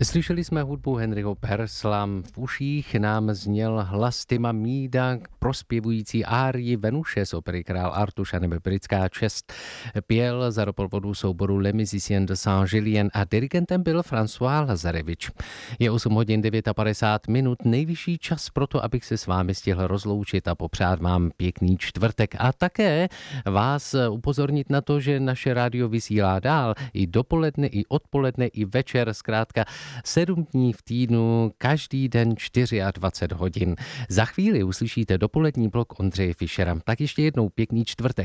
Slyšeli jsme hudbu Henryho Purcella, v uších nám zněl hlas Tima Meada, prospěvující árii Venuše z opery Král Artuš anebo Britská čest. Pěl za doprovodu souboru Les Musiciens de Saint-Julien a dirigentem byl François Lazarevič. Je 8 hodin 59 minut, nejvyšší čas pro to, abych se s vámi stihl rozloučit a popřát vám pěkný čtvrtek a také vás upozornit na to, že naše rádio vysílá dál i dopoledne, i odpoledne, i večer, zkrátka 7 dní v týdnu, každý den 24 hodin. Za chvíli uslyšíte dopolední blok Ondřeje Fischera. Tak ještě jednou pěkný čtvrtek.